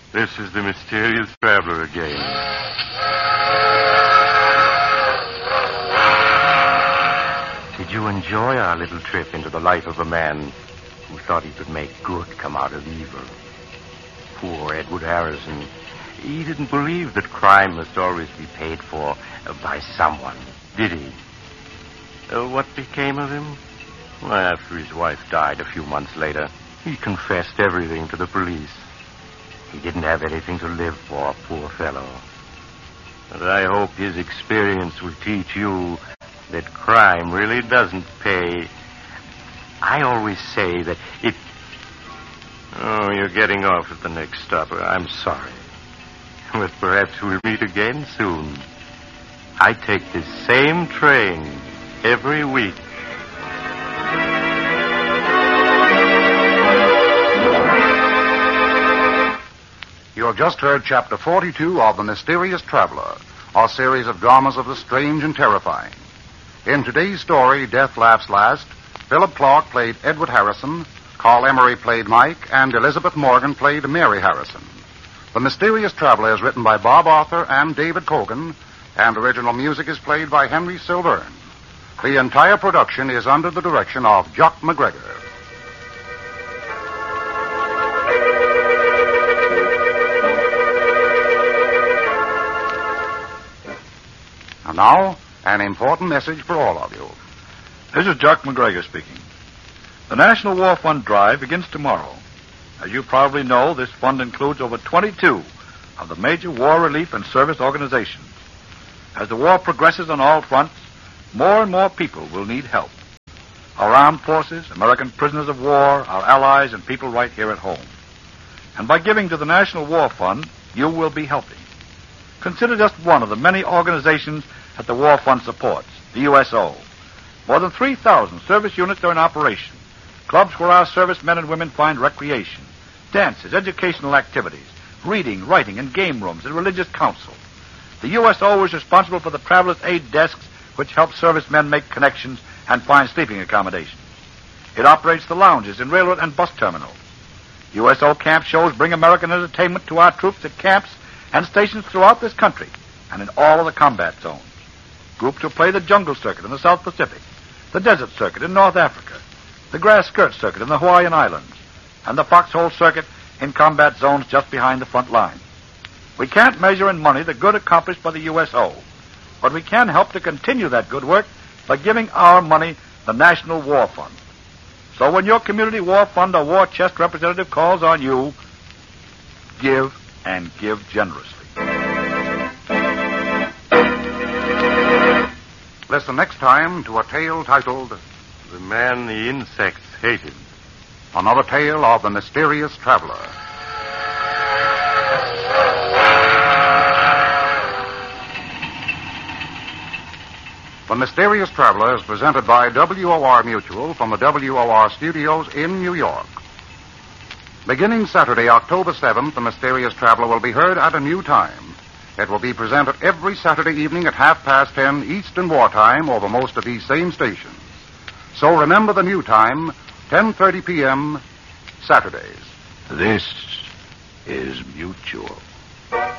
This is the mysterious traveler again. Did you enjoy our little trip into the life of a man who thought he could make good come out of evil? Poor Edward Harrison. He didn't believe that crime must always be paid for by someone, did he? What became of him? Well, after his wife died a few months later, he confessed everything to the police. He didn't have anything to live for, poor fellow. But I hope his experience will teach you that crime really doesn't pay. I always say that it... Oh, you're getting off at the next stop. I'm sorry. But perhaps we'll meet again soon. I take this same train every week. You have just heard Chapter 42 of The Mysterious Traveler, a series of dramas of the strange and terrifying. In today's story, Death Laughs Last, Philip Clark played Edward Harrison, Carl Emery played Mike, and Elizabeth Morgan played Mary Harrison. The Mysterious Traveler is written by Bob Arthur and David Cogan, and original music is played by Henry Silverne. The entire production is under the direction of Jock McGregor. And now, an important message for all of you. This is Jock McGregor speaking. The National War Fund Drive begins tomorrow. As you probably know, this fund includes over 22 of the major war relief and service organizations. As the war progresses on all fronts, more and more people will need help. Our armed forces, American prisoners of war, our allies, and people right here at home. And by giving to the National War Fund, you will be helping. Consider just one of the many organizations that the War Fund supports, the USO. More than 3,000 service units are in operation, clubs where our servicemen and women find recreation, dances, educational activities, reading, writing, and game rooms, and religious counsel. The USO is responsible for the traveler's aid desks, which help servicemen make connections and find sleeping accommodations. It operates the lounges in railroad and bus terminals. USO camp shows bring American entertainment to our troops at camps and stations throughout this country and in all of the combat zones. Groups will play the jungle circuit in the South Pacific, the desert circuit in North Africa, the grass skirt circuit in the Hawaiian Islands, and the foxhole circuit in combat zones just behind the front line. We can't measure in money the good accomplished by the USO, but we can help to continue that good work by giving our money the National War Fund. So when your community war fund or war chest representative calls on you, give and give generously. Listen next time to a tale titled The Man the Insects Hated. Another tale of the Mysterious Traveler. The Mysterious Traveler is presented by WOR Mutual from the WOR studios in New York. Beginning Saturday, October 7th, The Mysterious Traveler will be heard at a new time. It will be presented every Saturday evening at 10:30 Eastern Wartime over most of these same stations. So remember the new time, 10:30 p.m., Saturdays. This is Mutual.